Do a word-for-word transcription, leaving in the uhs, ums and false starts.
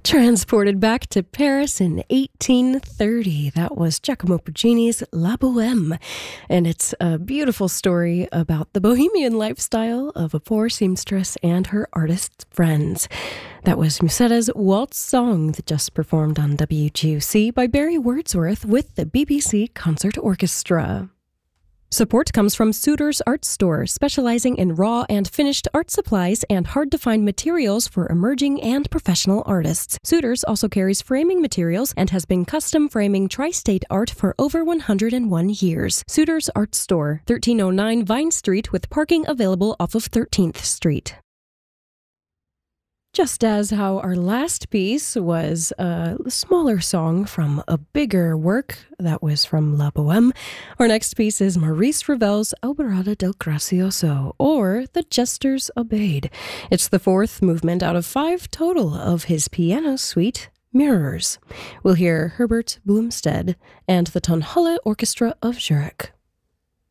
Transported back to Paris in eighteen thirty. That was Giacomo Puccini's La Bohème. And it's a beautiful story about the bohemian lifestyle of a poor seamstress and her artist friends. That was Musetta's Waltz Song, that just performed on W G U C by Barry Wordsworth with the B B C Concert Orchestra. Support comes from Suter's Art Store, specializing in raw and finished art supplies and hard-to-find materials for emerging and professional artists. Suter's also carries framing materials and has been custom framing tri-state art for over one hundred one years. Suter's Art Store, thirteen oh nine Vine Street, with parking available off of thirteenth Street. Just as how our last piece was a smaller song from a bigger work, that was from La Bohème, our next piece is Maurice Ravel's Alborada del Gracioso, or The Jesters Obeyed. It's the fourth movement out of five total of his piano suite, Mirrors. We'll hear Herbert Blumstead and the Tonhalle Orchestra of Zurich.